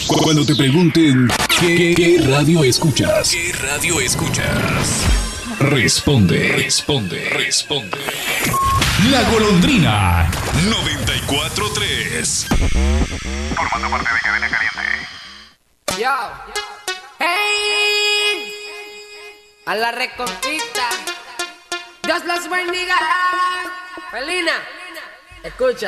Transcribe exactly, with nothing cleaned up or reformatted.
Cuando te pregunten ¿qué, qué radio escuchas? ¿Qué radio escuchas? Responde, responde, responde. La Golondrina noventa y cuatro tres. Formando parte de Cadena Caliente. Yo. Hey. A la reconquista. Dios los bendiga. Felina. Escucha.